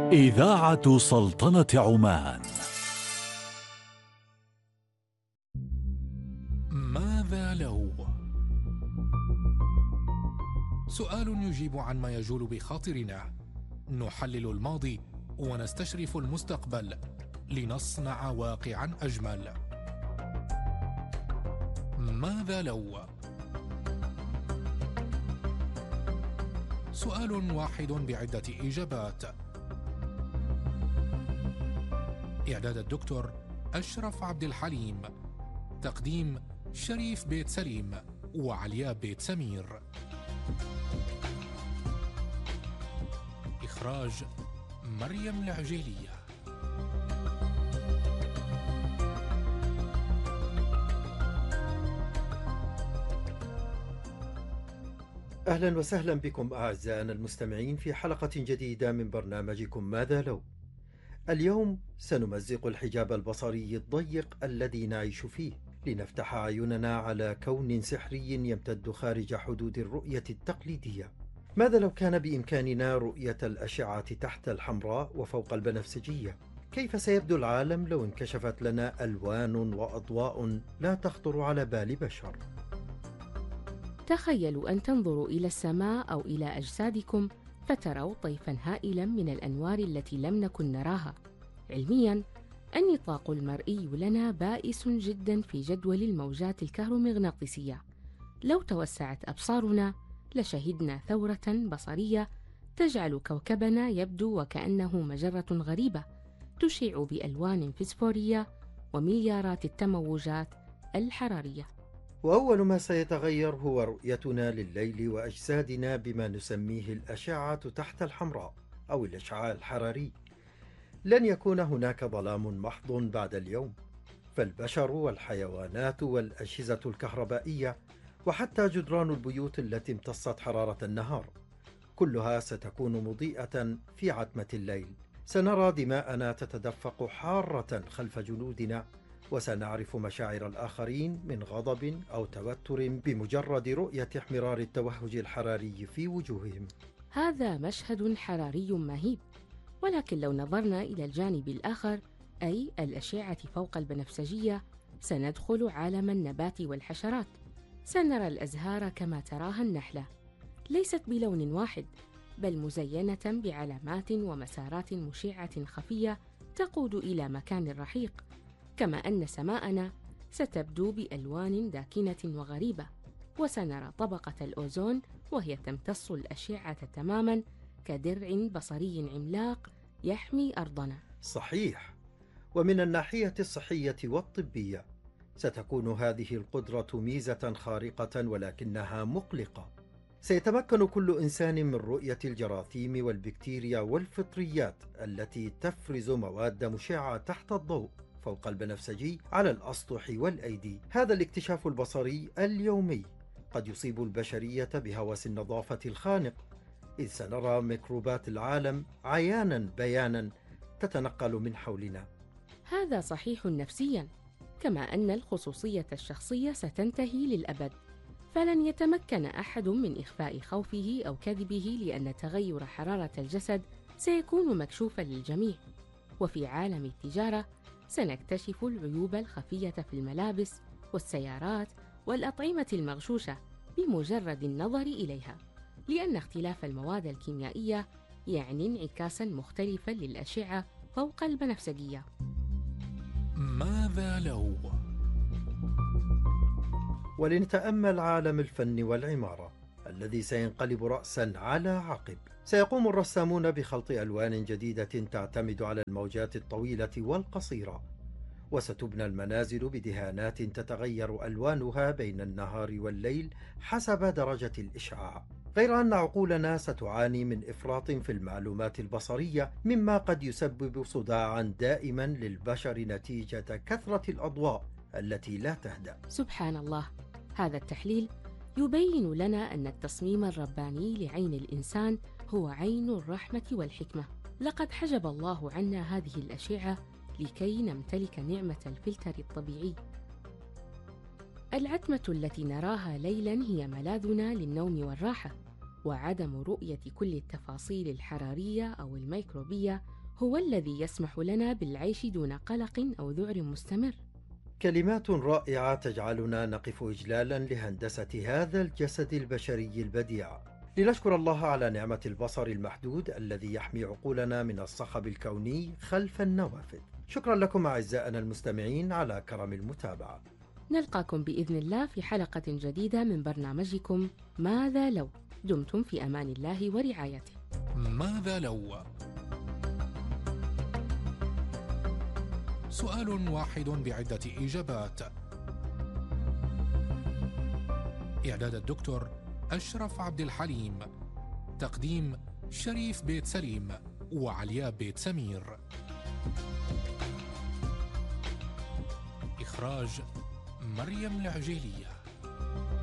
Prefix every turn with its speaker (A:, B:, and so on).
A: إذاعة سلطنة عمان.
B: ماذا لو؟ سؤال يجيب عن ما يجول بخاطرنا، نحلل الماضي ونستشرف المستقبل لنصنع واقعا أجمل. ماذا لو؟ سؤال واحد بعدة إجابات. إعداد الدكتور أشرف عبد الحليم، تقديم شريف بيت سليم وعليا بيت سمير، إخراج مريم العجيلية.
C: أهلا وسهلا بكم أعزائنا المستمعين في حلقة جديدة من برنامجكم ماذا لو. اليوم سنمزق الحجاب البصري الضيق الذي نعيش فيه لنفتح أعيننا على كون سحري يمتد خارج حدود الرؤية التقليدية. ماذا لو كان بإمكاننا رؤية الأشعة تحت الحمراء وفوق البنفسجية؟ كيف سيبدو العالم لو انكشفت لنا ألوان وأضواء لا تخطر على بال بشر؟
D: تخيلوا أن تنظروا إلى السماء أو إلى أجسادكم فتروا طيفاً هائلاً من الأنوار التي لم نكن نراها. علمياً، النطاق المرئي لنا بائس جداً في جدول الموجات الكهرومغناطيسية. لو توسعت أبصارنا لشهدنا ثورة بصرية تجعل كوكبنا يبدو وكأنه مجرة غريبة تشع بألوان فسفورية ومليارات التموجات الحرارية.
C: وأول ما سيتغير هو رؤيتنا لليل وأجسادنا بما نسميه الأشعة تحت الحمراء أو الإشعاع الحراري. لن يكون هناك ظلام محض بعد اليوم، فالبشر والحيوانات والأجهزة الكهربائية وحتى جدران البيوت التي امتصت حرارة النهار كلها ستكون مضيئة في عتمة الليل. سنرى دماءنا تتدفق حارة خلف جنودنا، وسنعرف مشاعر الآخرين من غضب أو توتر بمجرد رؤية احمرار التوهج الحراري في وجوههم.
D: هذا مشهد حراري مهيب، ولكن لو نظرنا إلى الجانب الآخر أي الأشعة فوق البنفسجية سندخل عالم النبات والحشرات. سنرى الأزهار كما تراها النحلة، ليست بلون واحد بل مزينة بعلامات ومسارات مشعة خفية تقود إلى مكان رحيق، كما أن سماءنا ستبدو بألوان داكنة وغريبة، وسنرى طبقة الأوزون وهي تمتص الأشعة تماماً كدرع بصري عملاق يحمي أرضنا.
C: صحيح. ومن الناحية الصحية والطبية ستكون هذه القدرة ميزة خارقة ولكنها مقلقة. سيتمكن كل إنسان من رؤية الجراثيم والبكتيريا والفطريات التي تفرز مواد مشعة تحت الضوء فوق البنفسجي على الأسطح والأيدي. هذا الاكتشاف البصري اليومي قد يصيب البشرية بهوس النظافة الخانق، إذ سنرى ميكروبات العالم عيانا بيانا تتنقل من حولنا.
D: هذا صحيح نفسيا، كما أن الخصوصية الشخصية ستنتهي للأبد، فلن يتمكن أحد من إخفاء خوفه أو كذبه، لأن تغير حرارة الجسد سيكون مكشوفا للجميع. وفي عالم التجارة سنكتشف العيوب الخفية في الملابس والسيارات والأطعمة المغشوشة بمجرد النظر إليها، لأن اختلاف المواد الكيميائية يعني انعكاساً مختلفاً للأشعة فوق البنفسجية.
B: ماذا لو؟
C: ولنتأمل عالم الفن والعمارة الذي سينقلب رأساً على عقب. سيقوم الرسامون بخلط ألوان جديدة تعتمد على الموجات الطويلة والقصيرة، وستبنى المنازل بدهانات تتغير ألوانها بين النهار والليل حسب درجة الإشعاع. غير أن عقولنا ستعاني من إفراط في المعلومات البصرية، مما قد يسبب صداعاً دائماً للبشر نتيجة كثرة الأضواء التي لا تهدأ.
D: سبحان الله، هذا التحليل يبين لنا أن التصميم الرباني لعين الإنسان هو عين الرحمة والحكمة. لقد حجب الله عنا هذه الأشعة لكي نمتلك نعمة الفلتر الطبيعي. العتمة التي نراها ليلاً هي ملاذنا للنوم والراحة، وعدم رؤية كل التفاصيل الحرارية أو الميكروبية هو الذي يسمح لنا بالعيش دون قلق أو ذعر مستمر.
C: كلمات رائعة تجعلنا نقف إجلالا لهندسة هذا الجسد البشري البديع، لنشكر الله على نعمة البصر المحدود الذي يحمي عقولنا من الصخب الكوني خلف النوافذ. شكرا لكم أعزائنا المستمعين على كرم المتابعة.
D: نلقاكم بإذن الله في حلقة جديدة من برنامجكم ماذا لو. دمتم في أمان الله ورعايته.
B: ماذا لو؟ سؤال واحد بعدة إجابات. إعداد الدكتور أشرف عبد الحليم. تقديم شريف بيت سليم وعلياء بيت سمير. إخراج مريم العجيلية.